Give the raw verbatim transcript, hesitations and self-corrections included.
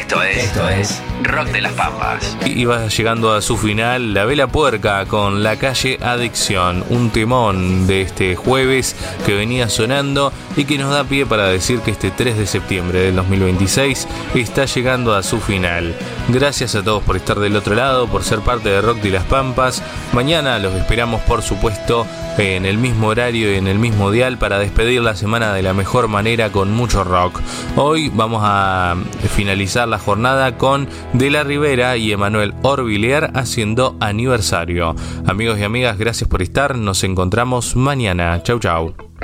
Esto es, Esto es Rock de las Pampas. Y va llegando a su final La Vela Puerca con La Calle Adicción, un temón de este jueves que venía sonando y que nos da pie para decir que este tres de septiembre del dos mil veintiséis está llegando a su final. Gracias a todos por estar del otro lado, por ser parte de Rock de las Pampas. Mañana los esperamos, por supuesto, en el mismo horario y en el mismo dial para despedir la semana de la mejor manera con mucho rock. Hoy vamos a finalizar la jornada con De la Rivera y Emanuel Orbilier haciendo aniversario. Amigos y amigas, gracias por estar. Nos encontramos mañana. Chau, chau.